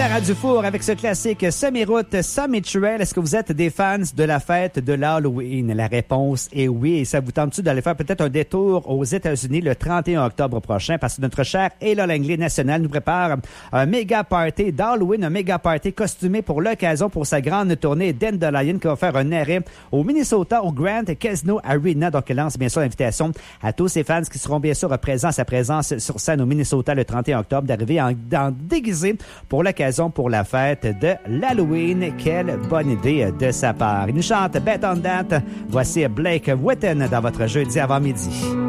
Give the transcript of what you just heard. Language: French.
Sarah Dufour avec ce classique Semi-Route, Summit Trail. Est-ce que vous êtes des fans de la fête de l'Halloween? La réponse est oui. Et ça vous tente-tu d'aller faire peut-être un détour aux États-Unis le 31 octobre prochain? Parce que notre cher Ella Langley National nous prépare un méga party d'Halloween, un méga party costumé pour l'occasion pour sa grande tournée Dandelion qui va faire un arrêt au Minnesota, au Grand Casino Arena. Donc, elle lance bien sûr l'invitation à tous ses fans qui seront bien sûr présents à sa présence sur scène au Minnesota le 31 octobre d'arriver en déguisé pour l'occasion pour la fête de l'Halloween. Quelle bonne idée de sa part. Il nous chante Bet on That. Voici Blake Witten dans votre jeudi avant-midi.